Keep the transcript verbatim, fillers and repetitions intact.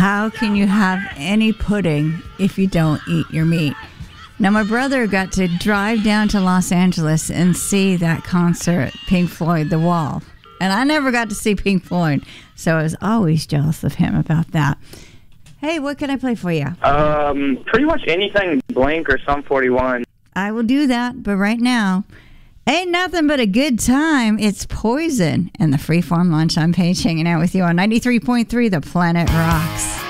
how can you have any pudding if you don't eat your meat? Now, my brother got to drive down to Los Angeles and see that concert, Pink Floyd, The Wall. And I never got to see Pink Floyd, so I was always jealous of him about that. Hey, what can I play for you? Um, pretty much anything Blink or Sum forty-one. I will do that, but right now, ain't nothing but a good time. It's Poison and the Freeform Lunch. I'm Paige hanging out with you on ninety-three point three The Planet Rocks.